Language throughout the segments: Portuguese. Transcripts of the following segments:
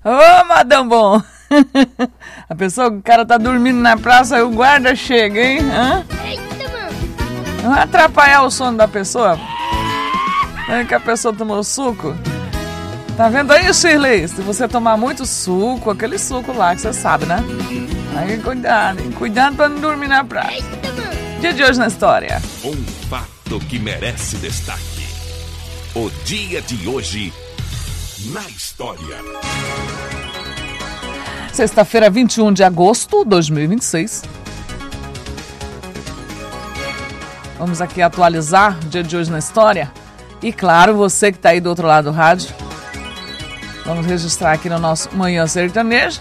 Ô, Madame Bom! A pessoa, o cara tá dormindo na praça, aí o guarda chega, hein? Hã? Eita, mano! Não vai atrapalhar o sono da pessoa? É que a pessoa tomou suco? Tá vendo aí, Shirley? Se você tomar muito suco, aquele suco lá que você sabe, né? Aí cuidado, hein? Cuidado pra não dormir na praça. Eita, mano! Dia de hoje na história. Um fato que merece destaque. O dia de hoje na história. Sexta-feira, 21 de agosto de 2026. Vamos aqui atualizar o dia de hoje na história. E claro, você que está aí do outro lado do rádio, vamos registrar aqui no nosso Manhã Sertaneja.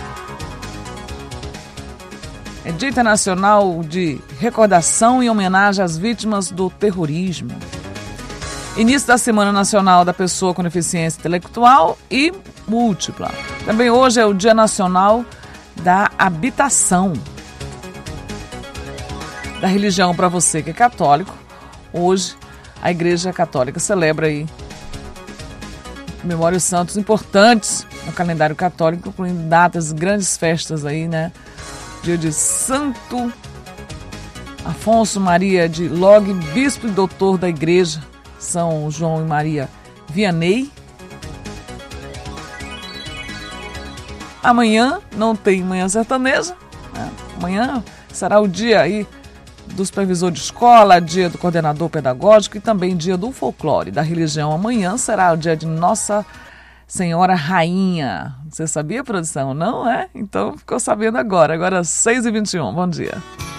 É Dia Internacional de Recordação e Homenagem às Vítimas do Terrorismo. Início da Semana Nacional da Pessoa com Deficiência Intelectual e Múltipla. Também hoje é o Dia Nacional da Habitação. Da religião, para você que é católico, hoje a Igreja Católica celebra aí memórias santos importantes no calendário católico, incluindo datas, grandes festas aí, né? Dia de Santo Afonso Maria de Log, bispo e doutor da Igreja, São João e Maria Vianney. Amanhã não tem Manhã Sertaneja, né? Amanhã será o dia aí do supervisor de escola, dia do coordenador pedagógico e também dia do folclore da religião. Amanhã será o dia de Nossa Senhora Rainha. Você sabia, produção? Não é? Então ficou sabendo agora. Agora 6h21. Bom dia.